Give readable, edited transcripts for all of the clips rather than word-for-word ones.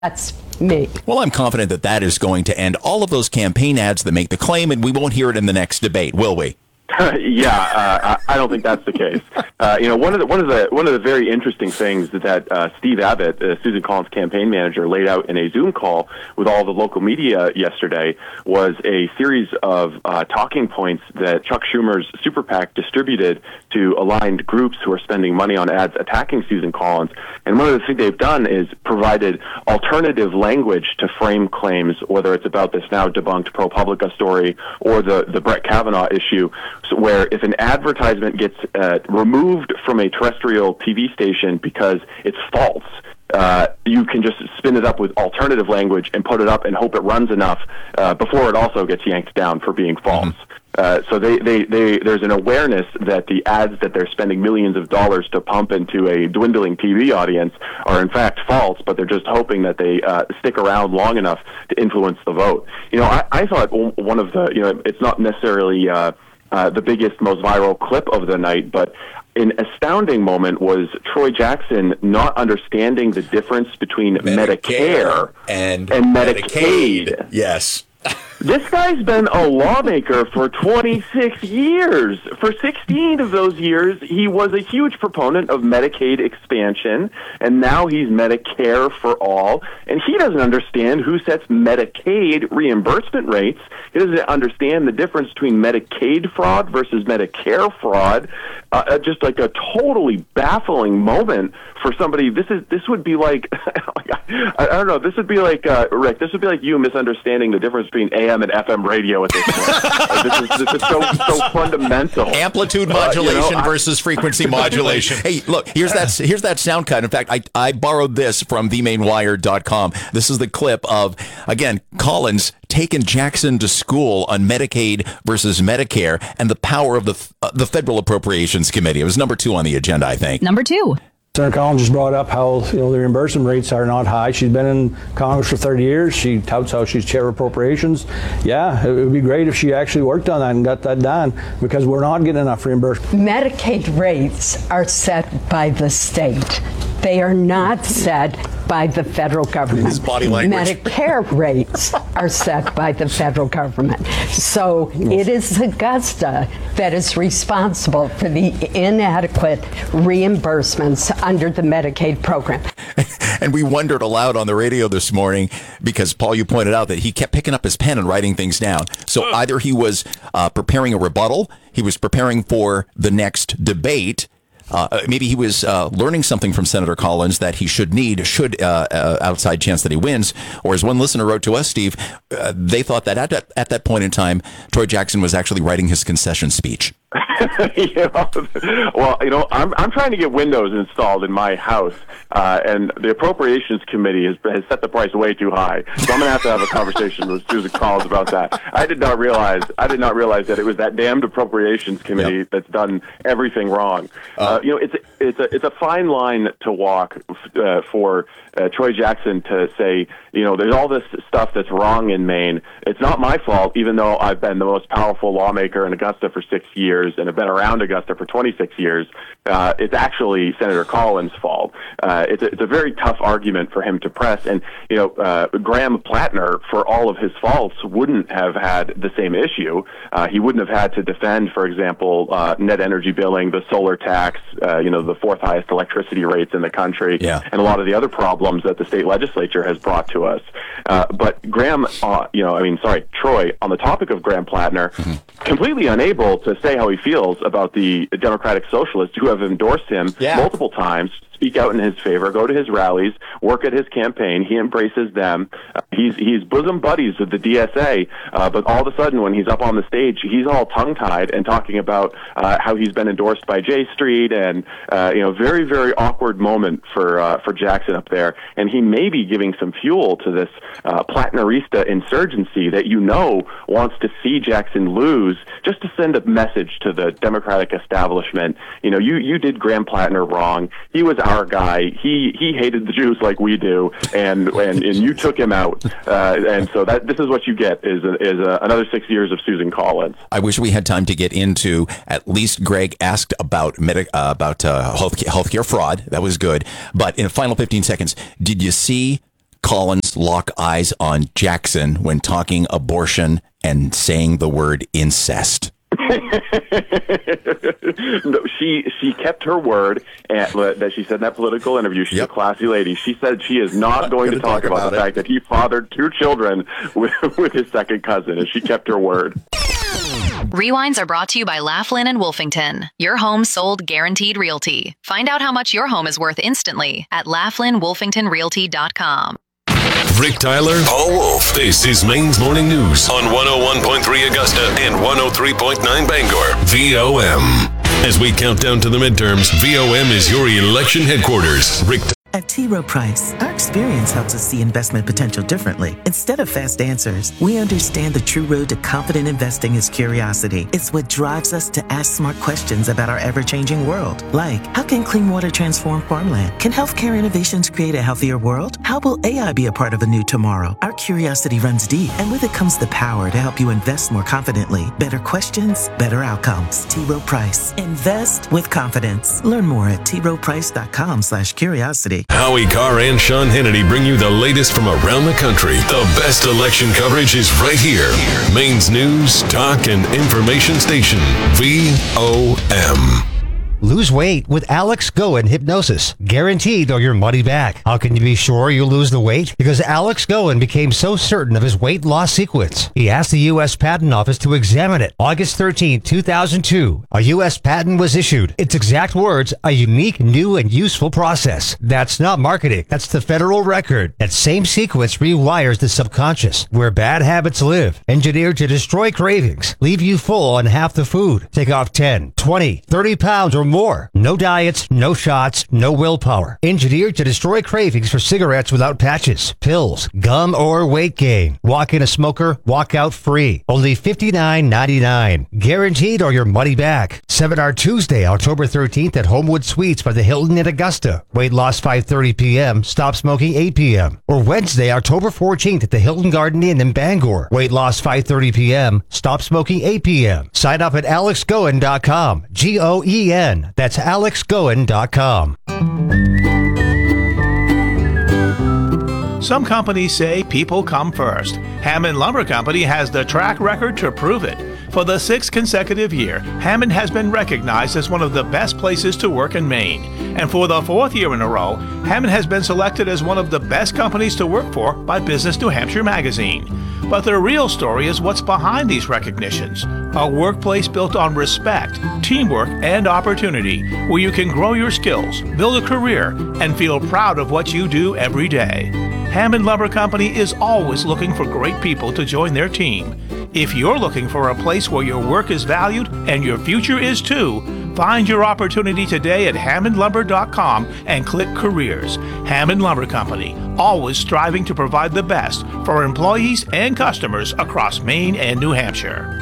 That's me. Well, I'm confident that that is going to end all of those campaign ads that make the claim, and we won't hear it in the next debate, will we? I don't think that's the case. One of the very interesting things that Steve Abbott, Susan Collins' campaign manager, laid out in a Zoom call with all the local media yesterday was a series of talking points that Chuck Schumer's super PAC distributed to aligned groups who are spending money on ads attacking Susan Collins. And one of the things they've done is provided alternative language to frame claims, whether it's about this now debunked ProPublica story or the Brett Kavanaugh issue, where if an advertisement gets removed from a terrestrial TV station because it's false, you can just spin it up with alternative language and put it up and hope it runs enough before it also gets yanked down for being false. So there's an awareness that the ads that they're spending millions of dollars to pump into a dwindling TV audience are in fact false, but they're just hoping that they stick around long enough to influence the vote. I thought one of the, it's not necessarily the biggest, most viral clip of the night, but an astounding moment was Troy Jackson not understanding the difference between Medicare and Medicaid. Yes. This guy's been a lawmaker for 26 years. For 16 of those years, he was a huge proponent of Medicaid expansion, and now he's Medicare for all. And he doesn't understand who sets Medicaid reimbursement rates. He doesn't understand the difference between Medicaid fraud versus Medicare fraud. Just like a totally baffling moment for somebody. This would be like, I don't know, this would be like, Rick, this would be like you misunderstanding the difference between AM and FM radio at this point. This is so fundamental. Amplitude modulation versus frequency modulation. Hey, look, here's that sound cut. In fact, I borrowed this from themainwire.com. This is the clip of, again, Collins taking Jackson to school on Medicaid versus Medicare and the power of the Federal Appropriations Committee. It was number 2 on the agenda, I think. Number 2. Senator Collins just brought up how the reimbursement rates are not high. She's been in Congress for 30 years. She touts how she's chair of appropriations. Yeah, it would be great if she actually worked on that and got that done, because we're not getting enough reimbursement. Medicaid rates are set by the state. They are not set by the federal government. His body language. Medicare rates are set by the federal government. So it is Augusta that is responsible for the inadequate reimbursements under the Medicaid program. And we wondered aloud on the radio this morning because, Paul, you pointed out that he kept picking up his pen and writing things down. So either he was preparing a rebuttal, he was preparing for the next debate, maybe he was learning something from Senator Collins that he should outside chance that he wins. Or as one listener wrote to us, Steve, they thought that at that point in time, Troy Jackson was actually writing his concession speech. I'm trying to get windows installed in my house, and the Appropriations Committee has set the price way too high. So I'm going to have a conversation with Susan Collins about that. I did not realize that it was that damned Appropriations Committee that's done everything wrong. It's a fine line to walk for Troy Jackson to say, there's all this stuff that's wrong in Maine. It's not my fault, even though I've been the most powerful lawmaker in Augusta for 6 years and have been around Augusta for 26 years. It's actually Senator Collins' fault. It's a very tough argument for him to press. And, Graham Plattner, for all of his faults, wouldn't have had the same issue. He wouldn't have had to defend, for example, net energy billing, the solar tax, the fourth highest electricity rates in the country, and a lot of the other problems that the state legislature has brought to us. But Troy, on the topic of Graham Plattner, completely unable to say how he feels about the Democratic Socialists who have endorsed him multiple times, speak out in his favor, go to his rallies, work at his campaign. He embraces them. He's bosom buddies with the DSA, but all of a sudden when he's up on the stage, he's all tongue-tied and talking about how he's been endorsed by J Street, and very, very awkward moment for Jackson up there. And he may be giving some fuel to this Plattnerista insurgency that wants to see Jackson lose, just to send a message to the Democratic establishment. You did Graham Plattner wrong. He was our guy. He hated the Jews like we do, and you took him out. And so this is what you get is another 6 years of Susan Collins. I wish we had time to get into, at least Greg asked about healthcare fraud. That was good. But in the final 15 seconds, did you see Collins lock eyes on Jackson when talking abortion and saying the word incest? No, she kept her word that she said in that political interview. She's a classy lady. She said she is not going to talk about the fact that he fathered 2 children with his second cousin, and she kept her word. Rewinds are brought to you by Laughlin and Wolfington, your home sold guaranteed realty. Find out how much your home is worth instantly at LaughlinWolfingtonRealty.com. Rick Tyler, Paul Wolf. This is Maine's Morning News on 101.3 Augusta and 103.9 Bangor. VOM. As we count down to the midterms, VOM is your election headquarters. Rick At T. Rowe Price, our experience helps us see investment potential differently. Instead of fast answers, we understand the true road to confident investing is curiosity. It's what drives us to ask smart questions about our ever-changing world. Like, how can clean water transform farmland? Can healthcare innovations create a healthier world? How will AI be a part of a new tomorrow? Our curiosity runs deep, and with it comes the power to help you invest more confidently. Better questions, better outcomes. T. Rowe Price. Invest with confidence. Learn more at troweprice.com/curiosity. Howie Carr and Sean Hannity bring you the latest from around the country. The best election coverage is right here. Maine's news, talk, and information station. VOM. Lose weight with Alex Goen Hypnosis. Guaranteed or your money back. How can you be sure you'll lose the weight? Because Alex Goen became so certain of his weight loss sequence. He asked the U.S. Patent Office to examine it. August 13, 2002, a U.S. patent was issued. Its exact words, a unique, new, and useful process. That's not marketing. That's the federal record. That same sequence rewires the subconscious, where bad habits live. Engineered to destroy cravings, leave you full on half the food. Take off 10, 20, 30 pounds or more. No diets, no shots, no willpower. Engineered to destroy cravings for cigarettes without patches, pills, gum, or weight gain. Walk in a smoker, walk out free. Only $59.99. Guaranteed or your money back. Seminar Tuesday, October 13th at Homewood Suites by the Hilton in Augusta. Weight loss 5:30 p.m. Stop smoking 8 p.m. Or Wednesday, October 14th at the Hilton Garden Inn in Bangor. Weight loss 5:30 p.m. Stop smoking 8 p.m. Sign up at alexgoen.com. Goen. That's alexgoen.com. Some companies say people come first. Hammond Lumber Company has the track record to prove it. For the 6th consecutive year, Hammond has been recognized as one of the best places to work in Maine. And for the 4th year in a row, Hammond has been selected as one of the best companies to work for by Business New Hampshire magazine. But the real story is what's behind these recognitions. A workplace built on respect, teamwork, and opportunity, where you can grow your skills, build a career, and feel proud of what you do every day. Hammond Lumber Company is always looking for great people to join their team. If you're looking for a place where your work is valued and your future is too, find your opportunity today at hammondlumber.com and click Careers. Hammond Lumber Company, always striving to provide the best for employees and customers across Maine and New Hampshire.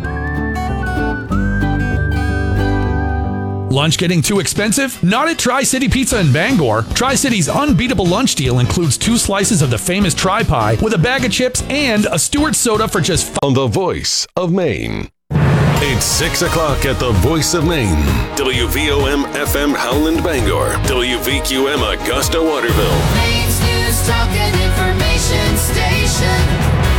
Lunch getting too expensive? Not at Tri-City Pizza in Bangor. Tri-City's unbeatable lunch deal includes 2 slices of the famous Tri-Pie with a bag of chips and a Stewart soda for just On the Voice of Maine. It's 6 o'clock at the Voice of Maine. WVOM FM Howland Bangor. WVQM Augusta Waterville. Maine's news, talk, and information station.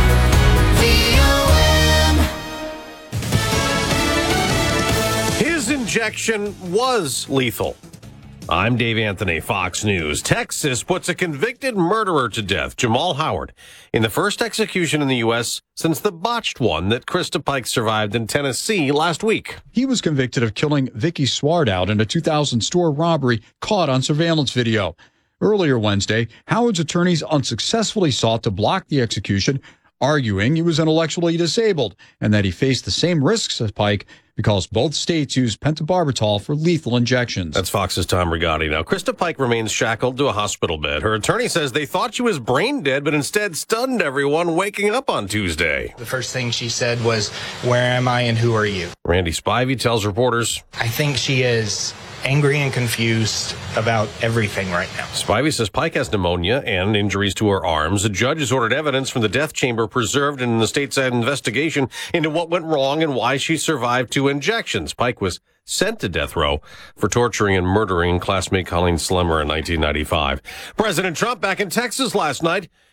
His injection was lethal. I'm Dave Anthony, Fox News. Texas puts a convicted murderer to death, Jamal Howard, in the first execution in the U.S. since the botched one that Krista Pike survived in Tennessee last week. He was convicted of killing Vicky Swartout in a 2000 store robbery caught on surveillance video. Earlier Wednesday, Howard's attorneys unsuccessfully sought to block the execution, arguing he was intellectually disabled and that he faced the same risks as Pike because both states use pentobarbital for lethal injections. That's Fox's Tom Rigotti. Now, Krista Pike remains shackled to a hospital bed. Her attorney says they thought she was brain dead, but instead stunned everyone waking up on Tuesday. The first thing she said was, "Where am I and who are you?" Randy Spivey tells reporters, "I think she is angry and confused about everything right now." Spivey says Pike has pneumonia and injuries to her arms. A judge has ordered evidence from the death chamber preserved in the stateside investigation into what went wrong and why she survived 2 injections. Pike was sent to death row for torturing and murdering classmate Colleen Slemmer in 1995. President Trump back in Texas last night